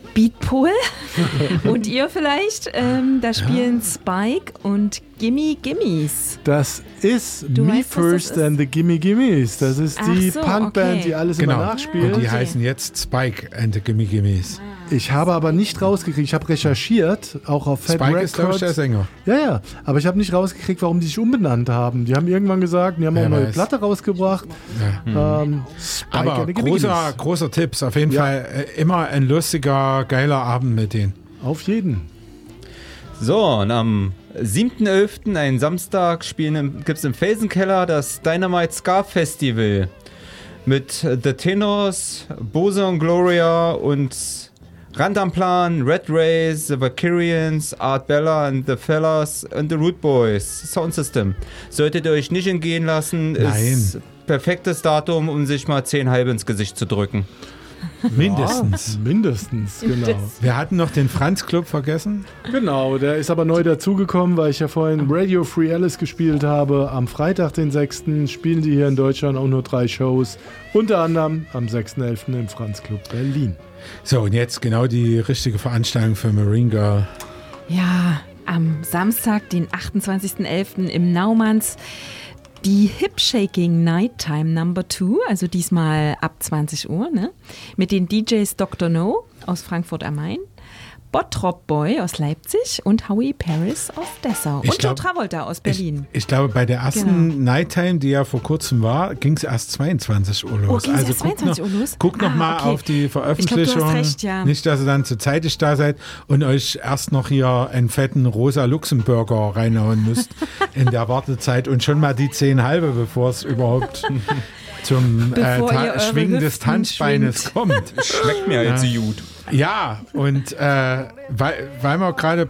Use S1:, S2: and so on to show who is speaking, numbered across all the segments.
S1: Beatpool. Und ihr vielleicht, da spielen Spike und Gimme Gimmes.
S2: Das ist
S1: Du
S2: Me
S1: weißt, was das
S2: First
S1: ist?
S2: and the Gimme Gimmes. Das ist die
S1: so,
S2: Punkband,
S1: okay.
S2: die alles
S3: Genau.
S2: immer nachspielt.
S3: Und die
S1: Okay.
S3: heißen jetzt Spike and the Gimme Gimmes.
S2: Ich habe aber nicht rausgekriegt, ich habe recherchiert, auch auf Fat
S3: Spike ist, glaube ich, der
S2: Records.
S3: Sänger.
S2: Ja, aber ich habe nicht rausgekriegt, warum die sich umbenannt haben. Die haben irgendwann gesagt, die haben auch
S3: Wer
S2: eine neue
S3: weiß.
S2: Platte rausgebracht.
S3: Ja.
S2: Spike
S3: Aber
S2: and the Gimme Gimmes.
S3: großer Tipps. Auf jeden
S2: Ja.
S3: Fall immer ein lustiger, geiler Abend mit denen.
S2: Auf jeden.
S4: So, und am 7.11., einen Samstag, gibt es im Felsenkeller das Dynamite Ska Festival mit The Tenors, Bose und Gloria und Randamplan, Red Race, The Valkyrians, Art Bella and the Fellas und The Root Boys. Sound System. Solltet ihr euch nicht entgehen lassen, ist perfektes Datum, um sich mal 10 halb ins Gesicht zu drücken.
S3: Mindestens.
S2: Mindestens, genau.
S3: Wir hatten noch den Franz Club vergessen.
S2: Genau, der ist aber neu dazugekommen, weil ich ja vorhin Radio Free Alice gespielt habe. Am Freitag, den 6. spielen die hier in Deutschland auch nur 3 Shows. Unter anderem am 6.11. im Franz Club Berlin.
S3: So, und jetzt genau die richtige Veranstaltung für Marine Girl.
S1: Ja, am Samstag, den 28.11. im Naumanns, die Hip Shaking Nighttime Number 2, also diesmal ab 20 Uhr, ne? Mit den DJs Dr. No aus Frankfurt am Main, Bottrop Boy aus Leipzig und Howie Paris aus Dessau.
S3: Ich
S1: Und Joe
S3: glaub-
S1: Travolta aus Berlin.
S3: Ich glaube, bei der ersten
S1: Genau.
S3: Nighttime, die ja vor kurzem war, ging es erst 22 Uhr los.
S1: ging's erst
S3: guck
S1: 22
S3: noch,
S1: Uhr los?
S3: Guckt noch mal
S1: okay.
S3: auf die Veröffentlichung.
S1: Ich glaub, du hast recht, ja.
S3: Nicht, dass ihr dann zu zeitig da seid und euch erst noch hier einen fetten rosa Luxemburger reinhauen müsst in der Wartezeit und schon mal die 10 halbe, bevor es überhaupt zum
S1: Bevor ihr eure
S3: Schwingen des
S1: Hüften
S3: Tanzbeines
S1: schwingt.
S3: kommt.
S4: Schmeckt mir jetzt gut.
S3: Ja, und weil wir gerade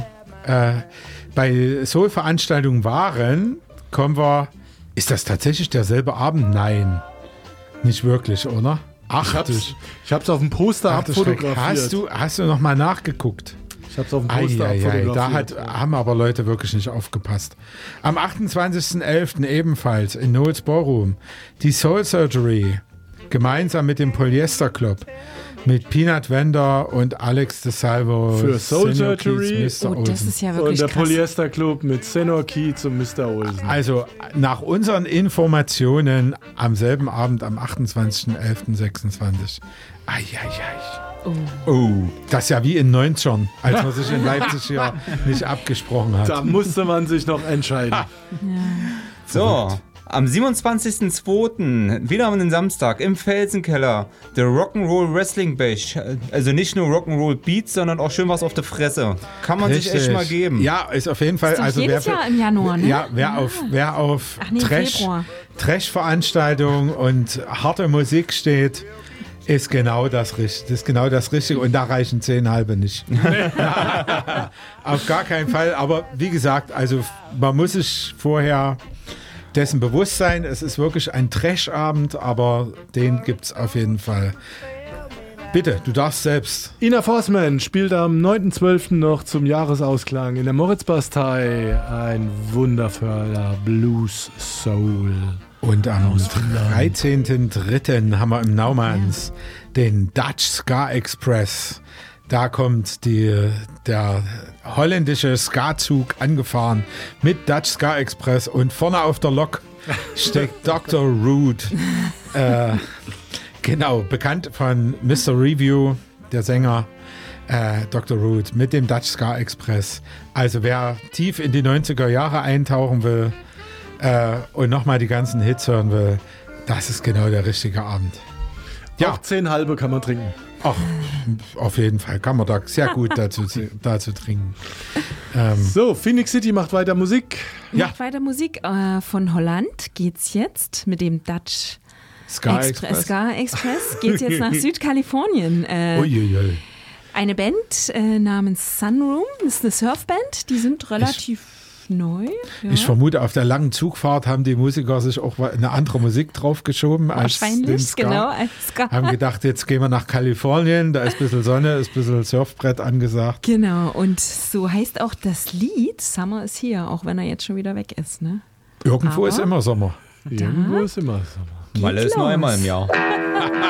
S3: bei Soul-Veranstaltungen waren, kommen wir. Ist das tatsächlich derselbe Abend? Nein. Nicht wirklich, oder? Ach,
S2: Ich hab's auf dem Poster abfotografiert.
S3: Hast du noch mal nachgeguckt?
S2: Ich hab's auf dem Poster abfotografiert.
S3: Da haben aber Leute wirklich nicht aufgepasst. Am 28.11. ebenfalls in Knowles Ballroom die Soul Surgery gemeinsam mit dem Polyester Club mit Peanut Vendor und Alex DeSalvo
S2: Für Soul
S3: Senior
S2: Surgery.
S3: Keats, Mr.
S1: Oh, das
S3: Olsen.
S1: ist ja
S2: Und
S1: wirklich
S2: der
S1: krass.
S2: Polyester Club mit Senor Keats und Mr. Olsen.
S3: Also nach unseren Informationen am selben Abend am 28.11.26. Oh. Das ist ja wie in 90ern, als man sich in Leipzig hier nicht abgesprochen hat.
S2: Da musste man sich noch entscheiden.
S4: So, am 27.02. wieder am Samstag im Felsenkeller der Rock'n'Roll Wrestling Bash. Also nicht nur Rock'n'Roll Beats, sondern auch schön was auf der Fresse. Kann man sich echt mal geben.
S3: Ja, ist auf jeden Fall.
S1: Ist doch jedes Jahr im Januar, ne?
S3: Ja, wer auf
S1: Ach nee, Februar.
S3: Trash-Veranstaltungen und harte Musik steht, ist genau das Richtige. Und da reichen 10 halbe nicht. Auf gar keinen Fall. Aber wie gesagt, also man muss sich vorher dessen bewusst sein. Es ist wirklich ein Trash-Abend, aber den gibt es auf jeden Fall. Bitte, du darfst selbst.
S2: Ina Forsman spielt am 9.12. noch zum Jahresausklang in der Moritzbastei ein wundervoller Blues-Soul.
S3: Und am 13.03. haben wir im Naumanns den Dutch Ska Express. Da kommt der holländische Ska-Zug angefahren mit Dutch Ska Express und vorne auf der Lok steckt Dr. Root. Genau, bekannt von Mr. Review, der Sänger Dr. Root mit dem Dutch Ska Express. Also wer tief in die 90er Jahre eintauchen will, und nochmal die ganzen Hits hören will, das ist genau der richtige Abend. Ja.
S2: Auch 10 halbe kann man trinken.
S3: Ach, auf jeden Fall kann man da sehr gut dazu trinken.
S2: So, Phoenix City macht weiter Musik.
S3: Ja.
S1: Macht weiter Musik. Von Holland geht's jetzt mit dem Dutch
S3: Ska Express.
S1: Ska Express. Geht's jetzt nach Südkalifornien.
S3: Uiuiui.
S1: Eine Band namens Sunroom, das ist eine Surfband, die sind relativ neu. Ja.
S3: Ich vermute, auf der langen Zugfahrt haben die Musiker sich auch eine andere Musik draufgeschoben als den
S1: Wahrscheinlich,
S3: Ska.
S1: genau, als Ska.
S3: Haben gedacht, jetzt gehen wir nach Kalifornien, da ist ein bisschen Sonne, ist ein bisschen Surfbrett angesagt.
S1: Genau, und so heißt auch das Lied Summer is Here, auch wenn er jetzt schon wieder weg ist. Ne?
S3: Irgendwo
S1: Aber-
S3: ist immer Sommer.
S2: Irgendwo ist immer so.
S4: Malle ist nur
S1: los.
S4: einmal im Jahr.